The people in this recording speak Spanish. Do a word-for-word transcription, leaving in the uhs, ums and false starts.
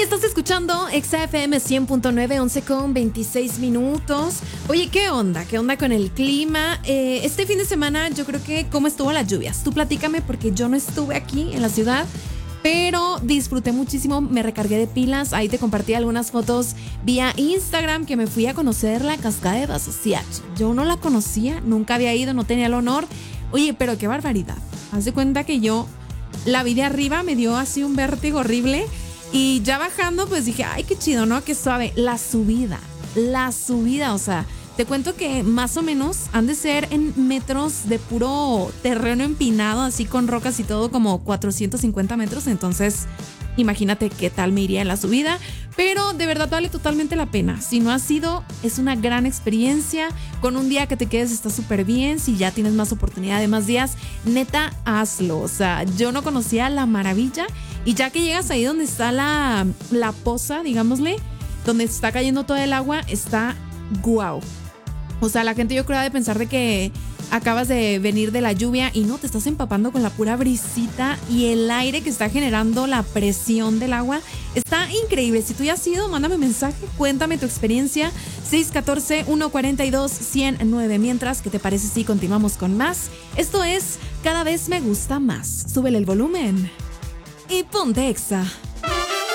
estás escuchando Exa F M cien punto nueve, once con veintiséis minutos. Oye, ¿qué onda? ¿Qué onda con el clima? Eh, este fin de semana yo creo que ¿cómo estuvo las lluvias? Tú platícame porque yo no estuve aquí en la ciudad, pero disfruté muchísimo, me recargué de pilas. Ahí te compartí algunas fotos vía Instagram que me fui a conocer la cascada de Basasiach. Yo no la conocía, nunca había ido, no tenía el honor. Oye, pero qué barbaridad. Haz de cuenta que yo la vi de arriba, me dio así un vértigo horrible. Y ya bajando, pues dije, ay, qué chido, ¿no? Qué suave. La subida, la subida, o sea, te cuento que más o menos han de ser en metros de puro terreno empinado, así con rocas y todo, como cuatrocientos cincuenta metros. Entonces, imagínate qué tal me iría en la subida. Pero de verdad vale totalmente la pena. Si no has ido, es una gran experiencia. Con un día que te quedes está súper bien. Si ya tienes más oportunidad de más días, neta, hazlo. O sea, yo no conocía la maravilla. Y ya que llegas ahí donde está la, la poza, digámosle, donde está cayendo todo el agua, está guau. O sea, la gente yo creo de pensar de que acabas de venir de la lluvia y no, te estás empapando con la pura brisita y el aire que está generando la presión del agua. Está increíble. Si tú ya has ido, mándame mensaje, cuéntame tu experiencia. seis uno cuatro, uno cuatro dos, uno cero nueve. Mientras, ¿qué te parece si continuamos con más? Esto es Cada vez me gusta más. Súbele el volumen y ponte Exa.